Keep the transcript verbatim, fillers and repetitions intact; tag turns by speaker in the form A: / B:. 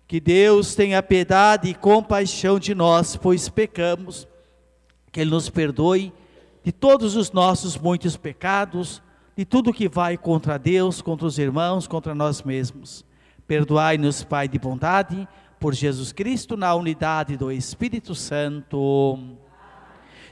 A: Que Deus tenha piedade e compaixão de nós, pois pecamos. Que Ele nos perdoe de todos os nossos muitos pecados, de tudo que vai contra Deus, contra os irmãos, contra nós mesmos. Perdoai-nos, Pai de bondade, por Jesus Cristo, na unidade do Espírito Santo.